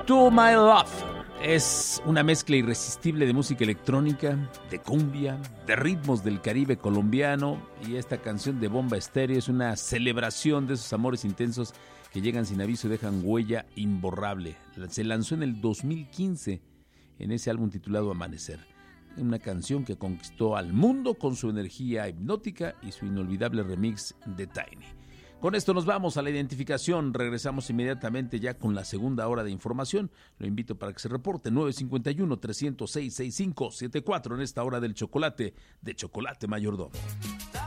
To My Love es una mezcla irresistible de música electrónica, de cumbia, de ritmos del Caribe colombiano, y esta canción de Bomba Estéreo es una celebración de esos amores intensos que llegan sin aviso y dejan huella imborrable. Se lanzó en el 2015 en ese álbum titulado Amanecer, una canción que conquistó al mundo con su energía hipnótica y su inolvidable remix de Tiny. Con esto nos vamos a la identificación. Regresamos inmediatamente ya con la segunda hora de información. Lo invito para que se reporte 951-306-6574 en esta hora del chocolate, de Chocolate Mayordomo.